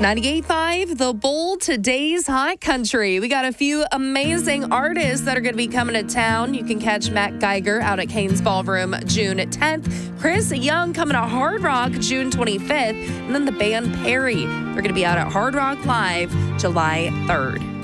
98.5, The Bull, today's hot country. We got a few amazing artists that are going to be coming to town. You can catch Matt Geiger out at Cain's Ballroom June 10th. Chris Young coming to Hard Rock June 25th. And then the band Perry, they're going to be out at Hard Rock Live July 3rd.